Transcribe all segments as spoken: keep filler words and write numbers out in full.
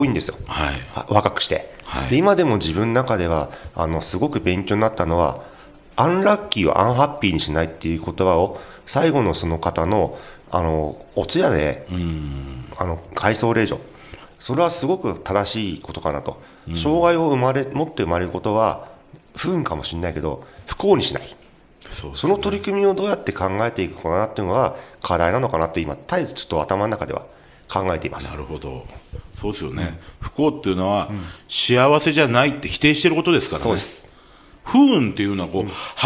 多いんですよ、 はい、 若くして、 はい、 で今でも自分の中ではあのすごく勉強になったのは、アンラッキーをアンハッピーにしないっていう言葉を最後のその方のあのお通夜で、うん、あの回想令状、それはすごく正しいことかなと、うん、障害を生まれ持って生まれることは不運かもしれないけど不幸にしない、 そ,、ね、その取り組みをどうやって考えていくかなっていうのが課題なのかなって今絶えずちょっと頭の中では考えています。 なるほど、そうですよね、うん、不幸っていうのは、うん、幸せじゃないって否定してることですからね。 そうです。 不運っていうのはこう、うん、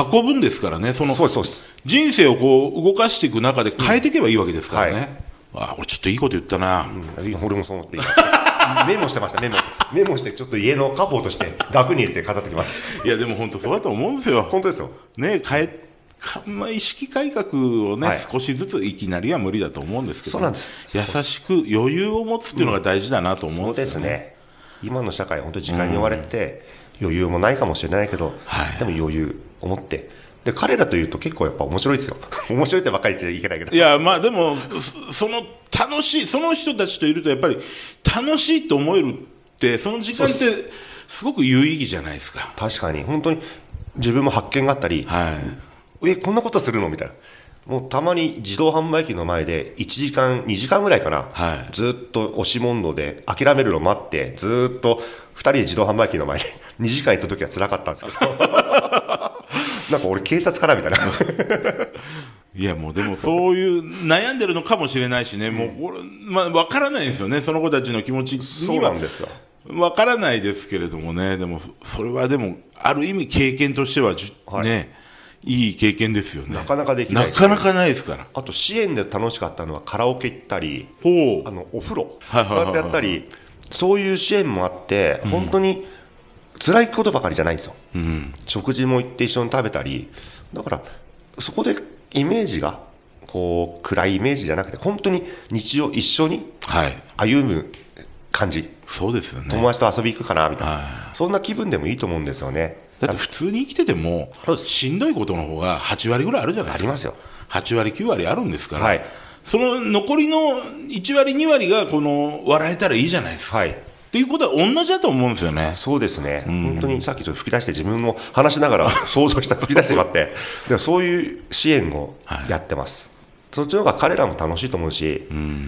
運ぶんですからね、そのそうですそうです。 人生をこう動かしていく中で変えていけばいいわけですからね、うん、はい、あ、俺ちょっといいこと言ったな、 うん、俺もそう思っていいメモしてました。メモメモしてちょっと家の家宝として額に入れて飾ってきます。 いやでも本当そうだと思うんですよ。 本当ですよね、変えまあ、意識改革をね、はい、少しずついきなりは無理だと思うんですけど、 そうなんです。 優しく余裕を持つっていうのが大事だなと思うんですよね、うん、そうですね。今の社会本当に時間に追われて、うん、余裕もないかもしれないけど、はい、でも余裕を持って、で彼らというと結構やっぱ面白いですよ面白いってばっかり言っちゃいけないけど、 いやまあでもその楽しいその人たちといるとやっぱり楽しいと思えるってその時間ってすごく有意義じゃないですか。 確かに本当に自分も発見があったり、はい、えこんなことするのみたいな、もうたまに自動販売機の前でいちじかんにじかんぐらいかな、はい、ずっと押し問答で諦めるのを待ってずっとふたりで自動販売機の前でにじかん行った時は辛かったんですけどなんか俺警察かなみたいないやもうでもそういう悩んでるのかもしれないしね、うん、もうこれ、まあ、分からないですよね、その子たちの気持ちには。 そうなんですよ、 分からないですけれどもね、でもそれはでもある意味経験としてはじ、はい、ね、いい経験ですよね。 なかなかできない、 なかなかないですから。 あと支援で楽しかったのはカラオケ行ったり、あのお風呂こうやってやったり、そういう支援もあって、うん、本当に辛いことばかりじゃないんですよ、うん、食事も行って一緒に食べたり、だからそこでイメージがこう暗いイメージじゃなくて本当に日常一緒に歩む感じ、はい、 そうですよね、 友達と遊び行くかなみたいな、はい、そんな気分でもいいと思うんですよね。 だって普通に生きててもしんどいことの方がはちわりぐらいあるじゃないですか。 ありますよ。 はちわりきゅうわりあるんですから、 はい、 その残りのいちわりにわりがこの笑えたらいいじゃないですか、はい、っていうことは同じだと思うんですよね。 そうですね、うん、本当にさっきちょっと吹き出して自分も話しながら想像した吹き出してしまってでもそういう支援をやってます、はい、そっちの方が彼らも楽しいと思うし、うん、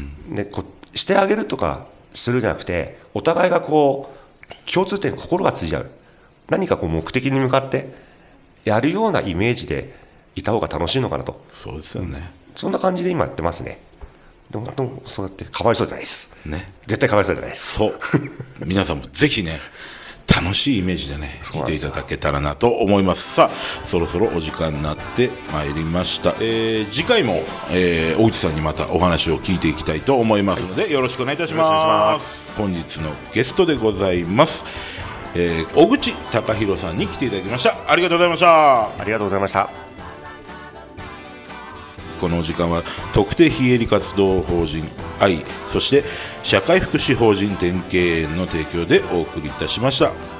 でこうしてあげるとかするんじゃなくてお互いがこう共通点に心がついちゃう、何かこう目的に向かってやるようなイメージでいた方が楽しいのかなと。 そうですよね、 そんな感じで今やってますね。でも本当そうやってかわいそうじゃないです、ね、絶対かわいそうじゃないです。 そう皆さんもぜひね楽しいイメージでね見ていただけたらなと思います。さあそろそろお時間になってまいりました、えー、次回も、えー、大内さんにまたお話を聞いていきたいと思いますので、はい、よろしくお願いいたします。本日のゲストでございます、えー、小口貴弘さんに来ていただきました。ありがとうございました。 ありがとうございました。 この時間は特定非営利活動法人愛、そして社会福祉法人典型園の提供でお送りいたしました。